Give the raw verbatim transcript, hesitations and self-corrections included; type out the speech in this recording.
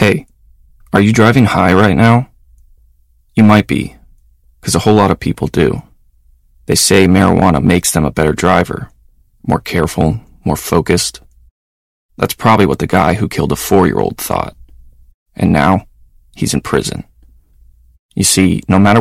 Hey, are you driving high right now? You might be, because a whole lot of people do. They say marijuana makes them a better driver, more careful, more focused. That's probably what the guy who killed a four-year-old thought. And now, he's in prison. You see, no matter